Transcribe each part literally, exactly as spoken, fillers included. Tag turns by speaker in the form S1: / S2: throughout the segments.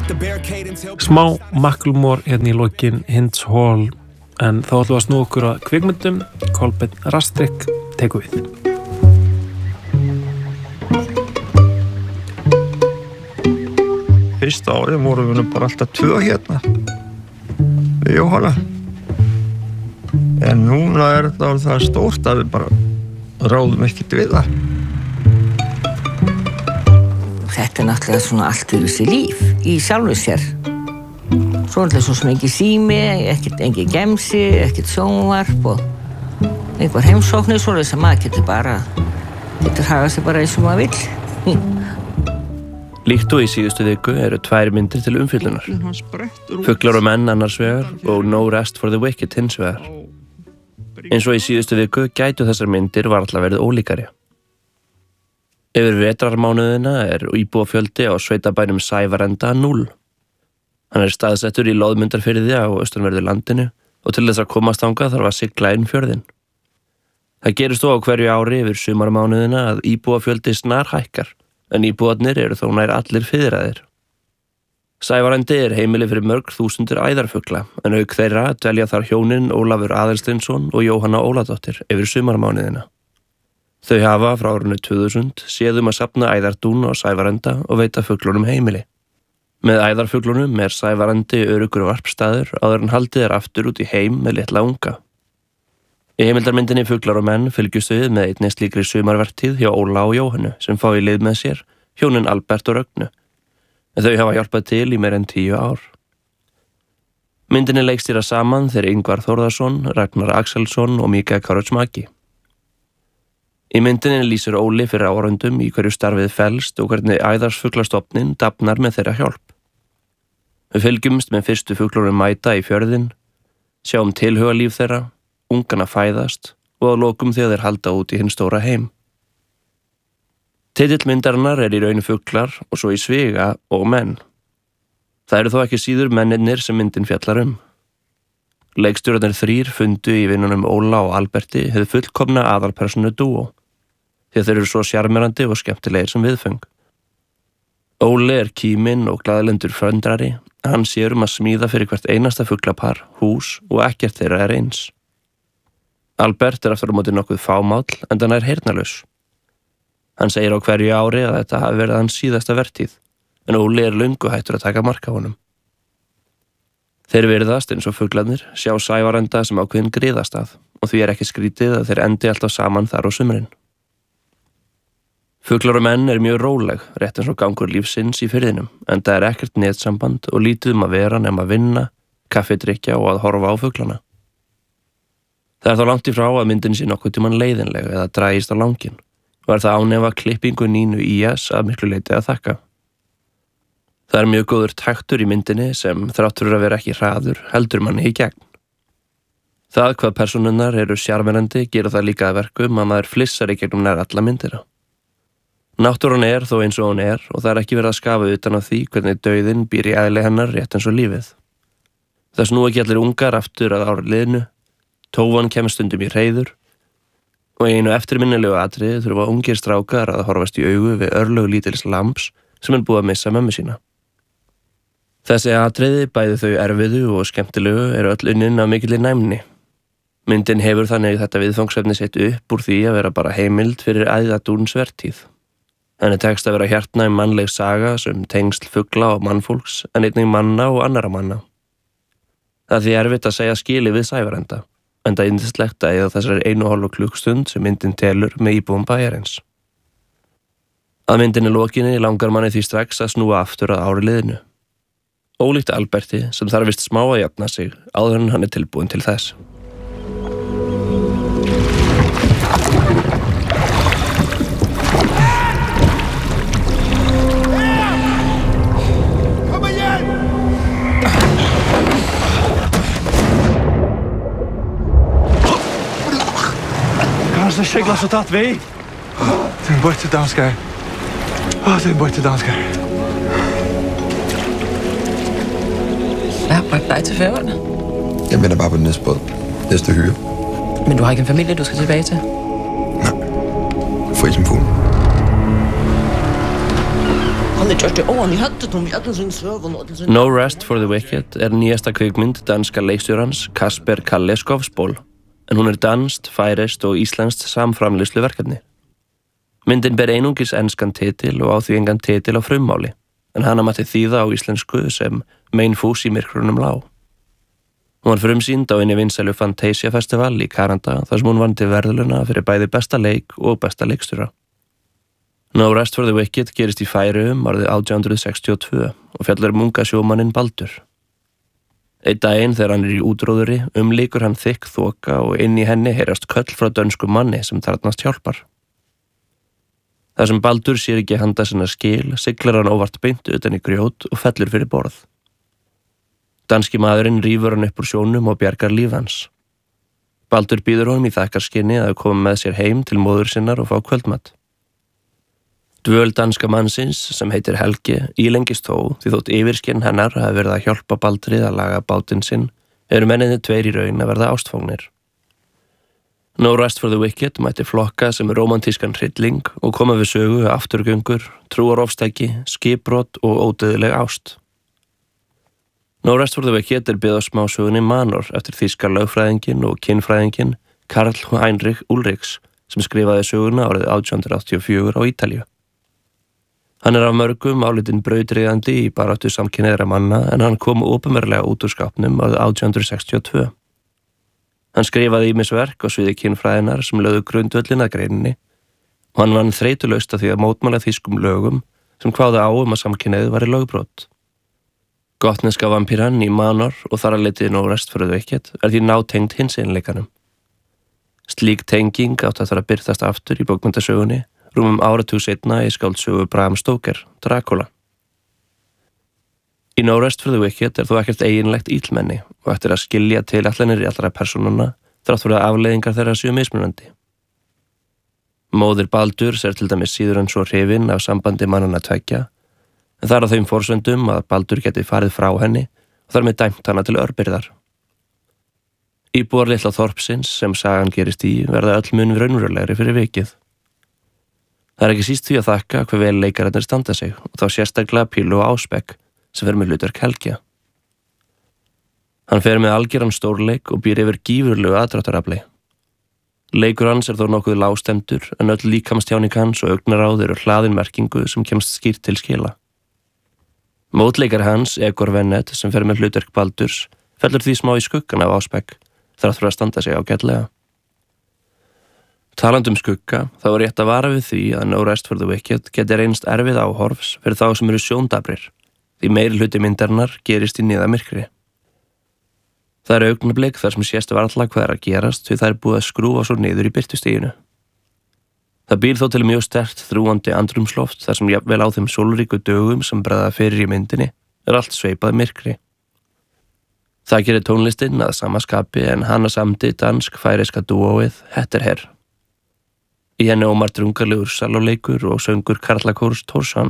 S1: Smá Macklemore hérna í lokin Hinds Hall, en þá ætlum við að snúa okkur að kvikmyndum. Kolbeinn Rastrik tekur við.
S2: Fyrsta árið vorum við nú bara alltaf tvö hérna við Jóhanna, en núna er þetta það stórt að við bara ráðum ekkert við það.
S3: Þetta er náttúrulega svona allt fyrir sér líf í sjálfu sér. Svo náttúrulega svo sem ekki sími, ekkert engin gemsi, ekkert sjónvarp og einhver heimsóknir, svo þess að maður getur bara, getur hagað sér bara eins og maður vill.
S4: Líkt og í síðustu viku eru tvær myndir til umfjöllunar. Fuglar og menn annars vegar og No Rest for the Wicked hins vegar. Eins og í síðustu viku gætu þessar myndir varla verið ólíkari. Yfir vetrarmánuðina er íbúafjöldi á sveitabænum Sævarenda núll. Hann er staðsettur í Loðmundarfirði á austanverðu landinu og til þess að komast þangað þarf að sigla inn fjörðinn. Það gerist þó á hverju ári yfir sumarmánuðina að íbúafjöldi snarhækkar, en íbúarnir eru þó nær allir fiðraðir. Sævarendi er heimili fyrir mörg þúsundir æðarfugla, en auk þeirra dvelja þar hjónin Ólafur Aðalsteinsson og Jóhanna Óladóttir yfir sumarmánuðina. Þau hafa frá árinu tvö þúsund séð um að safna æðardún á Sævarenda og veita fuglunum heimili. Með æðarfuglunum er Sævarendi öruggur varpstaður áður en haldið er aftur út í heim með litla unga. Í heimildarmyndinni Fuglar og menn fylgjumst við með einni slíkri sumarvertíð hjá Óla og Jóhannu sem fá í lið með sér, hjónin Albert og Rögnu. En þau hafa hjálpað til í meir en tíu ár. Myndinni leikstýra saman þeir Ingvar Þórðarsson, Ragnar Axelsson og Mika Kaurismäki. Í myndinni lýsir Óli fyrir áhorfendum í hverju starfið felst og hvernig æðarsfuglastofninn dafnar með þeirra hjálp. Við fylgjumst með fyrstu fuglunum mæta í fjörðinn, sjáum tilhugalíf þeirra, ungana fæðast og að lokum þegar þeir halda út í hinn stóra heim. Titill myndarinnar er í raun fuglar og svo í sviga og menn. Það eru þó ekki síður mennirnir sem myndin fjallar um. Leikstjórarnir þrír fundu í vinnunum Óla og Alberti hefðu fullkomna aðalpersonu dúó, því að þeir eru svo sjarmerandi og skemmtilegir sem viðföng. Óli er kíminn og glaðlendur föndrari, hann sér um að smíða fyrir hvert einasta fuglapar, hús og ekkert þeirra er eins. Albert er aftur á móti nokkuð fámáll, en hann er heyrnarlaus. Hann segir á hverju ári að þetta hafi verið hans síðasta vertíð, en Óli er löngu hættur að taka mark á honum. Þeir virðast eins og fuglarnir sjá Sævarenda sem ákveðin griðastað og því er ekki skrítið að þeir endi alltaf saman þar á sumrin. Fuglar og menn er mjög róleg, rétt eins og gangur lífsins í firðinum, en það er ekkert netsamband og lítið um að vera nema að vinna, kaffidrykkja og að horfa á fuglana. Það er þá langt í frá að myndin sé nokkuð tímann leiðinleg eða dragist á langinn og er það ánefa klippingu Nínu í es að miklu leyti að þakka. Það er mjög góður taktur í myndinni sem þráttur að vera ekki hraður heldur manni í gegn. Það hvað persónunnar eru sjarmerandi gerir það líka að verkum að maður flissar í gegnum nær alla myndina. Náttúran er þó eins og hún er og það er ekki verið að skafa utan af því hvernig dauðinn býr í eðli hennar rétt eins og lífið. Það snúa ekki allir ungar aftur að ári liðnu, tófan kemur stundum í hreiður og einu eftirminnilegu atriði þurfa ungir strákar að horfast í augu við örlög lítils lambs sem er búið að missa mömmu sína. Þessi atriði, bæði þau erfiðu og skemmtilegu, eru öll unnin af mikilli næmni. Myndin hefur þannig þetta viðfangsefni sett upp úr því að vera bara heimild fyrir æðadúns vertíð. Henni tekst að vera hjartnæm mannleg saga sem tengsl fugla og mannfólks en einnig manna og annara manna. Það er því erfitt að segja skili við Sævarenda, enda yndislegt að eða þessari einu og hálfu klukkstund sem myndin telur með íbúum bæjarins. Að myndinni lokinni langar manni því strax að snúa aftur að ári liðinu. Ólíkt Alberti sem þarf vist smá að jafna sig áður en hann er tilbúin til þess.
S2: Kanskje skjegler så tatt vi? Det er bort til dansker. Det er bort til dansker.
S3: Hvad har bragt dig til Færøerne?
S5: Jeg venter bare på den næste båd. Næste hyre.
S3: Men du har ikke en familie, du skal tilbage til?
S5: Nej. Fri som fugl.
S3: Hvor
S4: No Rest for the Wicked er nýjasta kvikmynd danska leikstjórans Kasper Kalle Skovsból, en hún er danskt, færeyst og íslenskt samframleiðslu verkefni. Myndin ber einungis enskan titil og á því engan titil á frummáli, en hana mætti þýða á íslensku sem Mein Fús í myrkrunum lá. Hún var frumsýnd á einni vinsælu Fantasia Festival í Kanada þar sem hún vann til verðlauna fyrir bæði besta leik og besta leikstjóra. No Rest for the Wicked gerist í Færeyjum árið átján hundrað sextíu og tvö og fjallar um unga sjómanninn Baldur. Einn daginn þegar hann er í útróðri umlíkur hann þykk þoka og inn í henni heyrast köll frá dönskum manni sem þarfnast hjálpar. Þar sem Baldur sér ekki handa sinna skil, siglar hann óvart beint utan í grjót og fellur fyrir borð. Danski maðurinn rífur hann upp úr sjónum og bjargar líf hans. Baldur býður honum í þakkarskyni að koma með sér heim til móður sinnar og fá kvöldmat. Dvöl danska mannsins, sem heitir Helgi, ílengist þó því þótt yfirskinn hennar hafi verið að hjálpa Baldri að laga bátinn sinn, eru menninni tveir í raun að verða ástfógnir. No Rest for the Wicked mætti flokka sem rómantískan hrylling og koma við sögu afturgöngur, trúarofstæki, skipbrot og ódauðleg ást. No Rest for the Wicked er byggð á smásögunni Manor eftir þýska lögfræðingin og kynfræðingin Karl Heinrich Ulrichs sem skrifaði söguna árið átján hundrað áttatíu og fjögur á Ítalíu. Hann er af mörgum álitinn brautryðjandi í baráttu samkynhneigðra manna en hann kom opinberlega út úr skápnum árið átján hundrað sextíu og tvö. Hann skrifaði ýmis verk á sviði kynfræðinar sem lögðu grundvöllin að greininni og hann vann þreytulaust að því að mótmæla þýskum lögum sem kváðu á um að samkynhneigð væri lögbrot. Gotneska vampíran í Manor og þar að leitið No Rest for the Wicked er því nátengd hinseinleikanum. Slík tenging átt að þarf að birtast aftur í bókmenntasögunni rúmum áratug seinna í skáldsögu Bram Stoker, Dracula. Í No Rest for the Wicked er þó ekkert eiginlegt illmenni og eftir að skilja tilætlanir í allra persónuna þrátt fyrir að afleiðingar þeirra séu mismunandi. Móðir Baldurs er til dæmis síður en svo hrifin af sambandi mannanna tveggja, en það er á þeim forsöndum að Baldur geti farið frá henni og þar með dæmt hana til örbirðar. Íbúar litla þorpsins sem sagan gerist í verða öll mun raunverulegri fyrir vikið. Það er ekki síst því að þakka hve vel leikararnir standa sig og þá sérstaklega Pílu og Ásbekk sem fer með hlutverk Helgja. Hann fer með algjöran stórleik og býr yfir gífurlegu aðdráttarafli. Leikur hans er þó nokkuð lágstemdur en öll líkamstjáning hans og augnaráð eru hlaðin merkingu sem kemst skýrt til skila. Mótleikar hans, Egor Vennet, sem fer með hlutverk Baldurs, fellur því smá í skuggan af Ásbekk þrátt fyrir að standa sig ágætlega. Talandi um skugga, þá er rétt að vara við því að No Rest for the Wicked geti reynst erfið áhorfs fyrir þá sem eru sjóndabrir, því meiri hluti myndarinnar gerist í niðamyrkri. Það er augnablik þar sem sést varla hvað er að gerast því það er búið að skrúfa svo niður í birtustiginu. Það býr þó til mjög sterkt þrúandi andrumsloft þar sem jafnvel á þeim sólríku dögum sem bregða fyrir í myndinni er allt sveipað myrkri. Það gerir tónlistin að sama skapi en hana samdi dansk-færeyska dúóið Hetterher. Í henni ómar drungalegur salóleikur og söngur karlakórs Tórsson.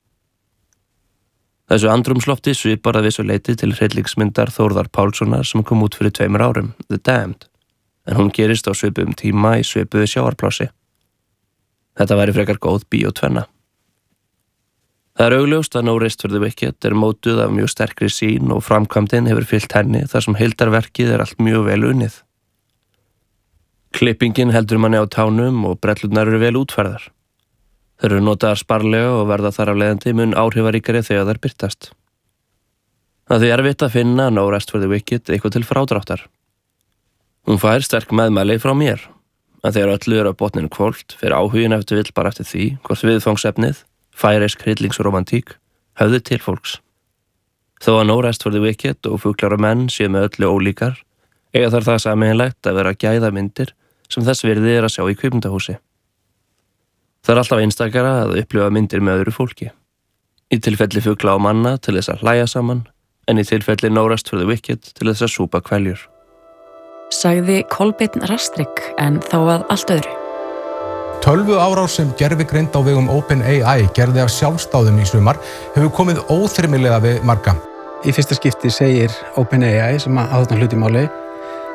S4: Þessu andrumslofti svipar að vissu leyti til hryllingsmyndar Þórðar Pálssonar sem kom út fyrir tveimur árum, The Damned, en hún gerist á svipuðum tíma í svipuðu sjávarplássi. Þetta væri frekar góð bíótvenna. Það er augljóst að No Rest for the Wicked er mótuð af mjög sterkri sýn og framkvæmdin hefur fylgt henni þar sem heildarverkið er allt mjög vel unnið. Klippingin heldur manni á tánum og brellurnar eru vel útfærðar. Þeir eru notaðar sparlega og verða þar af leiðandi mun áhrifaríkari þegar þær birtast. Það er erfitt að finna No Rest for the Wicked eitthvað til frádráttar. Hún fær sterk meðmæli frá mér, en þegar öllu eru á botninu hvolft fer áhugin eftir vill bara eftir því hvort viðfangsefnið, færeysk hryllingsromantík, höfði til fólks. Þó að No Rest for the Wicked og Fuglar og menn séu með öllu ólíkar, eiga þar það sameiginlegt að vera gæða myndir sem þess virði er að sjá í kvikmyndahúsi. Það er alltaf einstakara að upplifa myndir með öðru fólki. Í tilfelli Fugla og manna til þess að hlæja saman, en í tilfelli No Rest for the Wicked til þess að súpa kveljur.
S6: Sagði Kolbeinn Rastrik, en þá að allt öðru.
S7: Tölvu árás sem gervigreind á vegum OpenAI gerði af sjálfsdáðum í sumar hefur komið óþyrmilega við marga.
S8: Í fyrsta skipti segir OpenAI sem að þarna hluti máli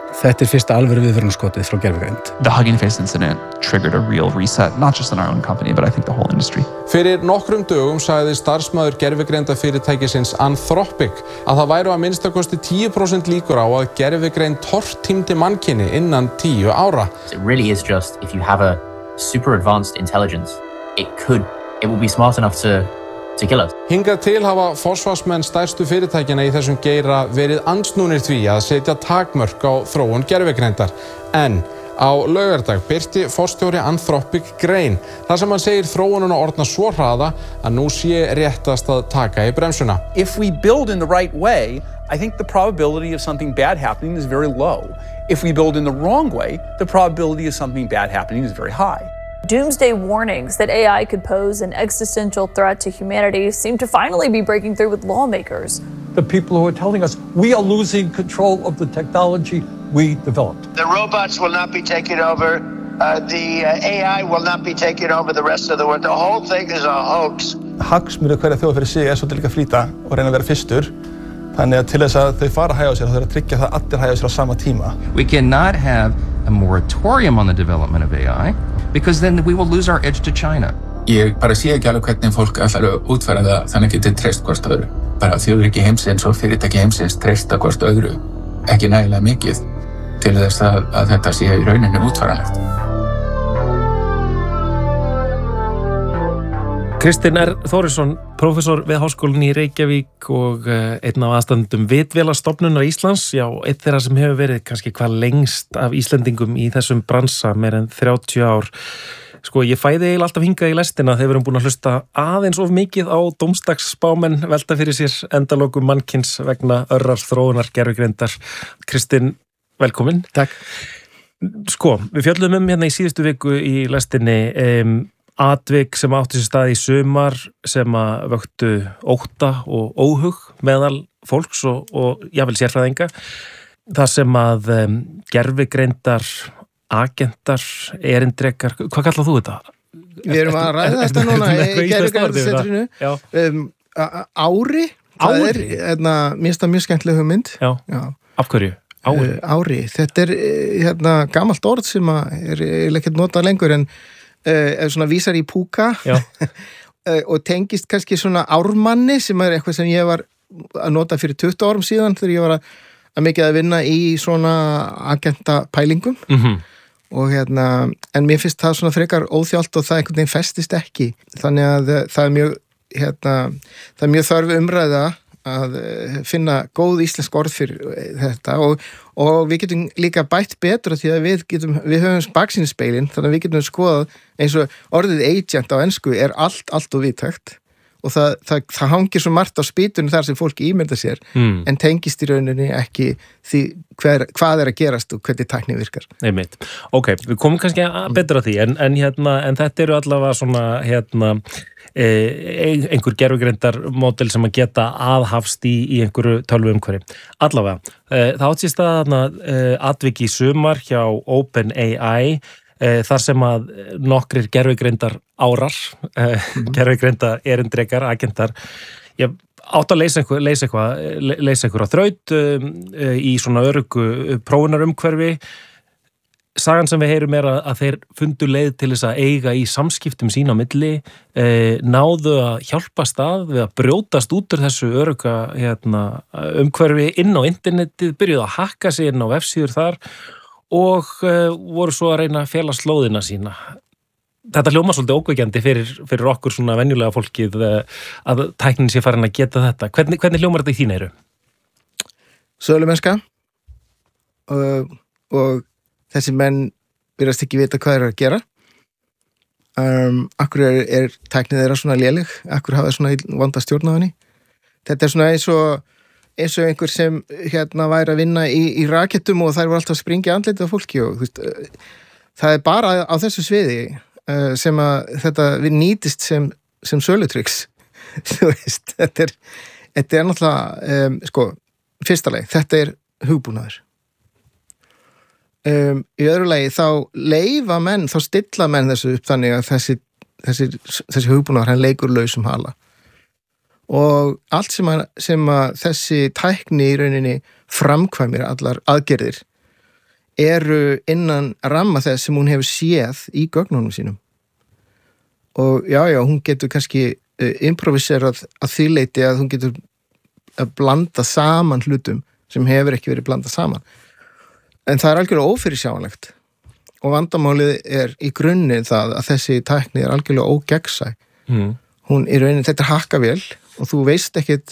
S8: Þetta er fyrsta alvöru viðvörunarskotið frá gervigreind.
S9: The Hugging Face incident triggered a real reset, not just in our own company, but I think the whole industry.
S7: Fyrir nokkrum dögum sagði starfsmaður gervigreinda fyrirtækisins Anthropic að það væru að minnstakosti tíu prósent líkur á að gervigreind tortímdi mannkyni innan tíu ára.
S10: It really is just if you have a super advanced intelligence, it could, it will be smart enough to to kill us.
S7: Hingað til hafa forsvarsmenn stærstu fyrirtækjanna í þessum geira verið andsnúnir því að setja takmörk á þróun gervigreindar. En á laugardag birti forstjóri Anthropic grein þar sem hann segir þróununa orðna svo hraða að nú sé réttast að taka í bremsuna.
S11: If we build in the right way, I think the probability of something bad happening is very low. If we build in the wrong way, the probability of something bad happening is very high.
S12: Doomsday warnings that A I could pose an existential threat to humanity seem to finally be breaking through with lawmakers.
S13: The people who are telling us we are losing control of the technology we developed.
S14: The robots will not be taking over. Uh, the uh, A I will not be taking over the rest of the world. The whole thing is a hoax.
S15: Hagsmunir hverja þjóð fyrir sig er svolítið líka flýta og reyna að vera fyrstur. Þannig að til þess að þau fara að hægja á sér, þá þurfa að tryggja það að allir hægja á sér á sama tíma.
S16: We cannot have a moratorium on the development of A I because then we will lose our edge to China.
S17: Ég bara sé ekki alveg hvernig fólk ætlar að útfæra það þannig getur treyst hvort öðru. Bara þjóðríki heimsins og fyrirtæki heimsins treysta hvort öðru ekki nægilega mikið til þess að, að þetta sé í rauninni útfæranlegt.
S1: Kristinn R. Þórisson, prófessor við Háskólann í Reykjavík og einn af aðstandendum Vitvélastofnunar Íslands, já, einn þeirra sem hefur verið kannski hvað lengst af Íslendingum í þessum bransa, meir en þrjátíu ár. Sko, ég fæði eiginlega alltaf hingað í lestina þegar við erum búin að hlusta aðeins of mikið á dómsdagsspámenn velta fyrir sér endalokum mannkyns vegna örrar þróunar gervigreindar. Kristinn, velkomin.
S8: Takk.
S1: Sko, við fjöllum um hérna í síðustu viku í lestinni um, atvik sem átti sér stað í sumar sem að vöktu ótta og óhug meðal fólks og, og jafnvel sérfræðinga. Það sem að um, gervigreindar, agentar, erindrekar, hvað kallar þú þetta?
S18: Við erum að ræða þetta núna í gervigreindarsetrinu. Um, ári, það er hérna, mér finnst það mjög skemmtileg hugmynd.
S1: Já. Já. Af hverju? Ári?
S18: Uh, ári. Þetta er hérna, gamalt orð sem að er eiginlega ekkert notað lengur en Uh, svona vísar í púka uh, og tengist kannski svona ármanni sem er eitthvað sem ég var að nota fyrir tuttugu árum síðan þegar ég var að, að mikið að vinna í svona agentapælingum
S1: mm-hmm.
S18: og hérna, en mér finnst það svona frekar óþjált og það einhvern veginn festist ekki þannig að það er mjög hérna, það er mjög þörf umræða að finna góð íslensk orð fyrir þetta og, og við getum líka bætt betra því að við getum, við höfum baksýnisspegilinn þannig að við getum skoðað eins og orðið agent á ensku er allt, allt og viðtækt og það, það, það hangir svo margt á spýtunum þar sem fólk ímynda sér
S1: mm.
S18: en tengist í rauninni ekki því hver, hvað er að gerast og hvernig tækni virkar.
S1: Einmitt. Ok, við komum kannski betra að því en, en, hérna, en þetta eru allavega svona hérna einhver gervigreindar módel sem að geta aðhafst í, í einhverju tölvuumhverfi. Allavega, það átt sér staðna atvik í sumar hjá OpenAI þar sem að nokkrir gervigreindar árar, mm. gervigreinda erindrekar, agentar, ég átt að leysa eitthvað, leysa eitthvað, leysa eitthvað á þraut í svona öruggu prófunarumhverfi. Sagan sem við heyrum er að, að þeir fundu leið til þess að eiga í samskiptum sín á milli, eh, náðu að hjálpa stað við að brjótast út úr þessu örugga hérna, umhverfi inn á internetið, byrjuðu að hakka sig inn á vefsíður þar og eh, voru svo að reyna að fela slóðina sína. Þetta hljóma svolítið ókveikjandi fyrir, fyrir okkur svona venjulega fólkið að tæknin sé farin að geta þetta. Hvernig, hvernig hljómar þetta í þín eyru?
S18: Sölumennska og, og þessi menn virðast ekki vita hvað þeir eru að gera. Um, akkur er, er tæknið þeirra svona léleg, akkur hafa svona vanda stjórn á henni. Þetta er svona eins og, eins og einhver sem hérna væri að vinna í, í rakettum og þær var alltaf að springja andlitið á fólki og þú veist, það er bara á þessu sviði uh, sem að þetta við nýtist sem, sem sölutryggs. Þú veist, þetta er, þetta er náttúrulega, um, sko, fyrsta leið, þetta er hugbúnaður. Um, í öðru lagi þá leyfa menn, þá stilla menn þessu upp þannig að þessi, þessi, þessi hugbúnaður hann leikur lausum hala og allt sem að, sem að þessi tækni í rauninni framkvæmir allar aðgerðir eru innan ramma þess sem hún hefur séð í gögnunum sínum. Og já, já, hún getur kannski uh, improviserað að því leyti að hún getur að blanda saman hlutum sem hefur ekki verið blandað saman. En það er algjörlega ófyrirsjáanlegt. Og vandamálið er í grunninn það að þessi tækni er algjörlega ógegnsæ.
S1: Mm.
S18: Hún í rauninni, þetta er hakkavél og þú veist ekkit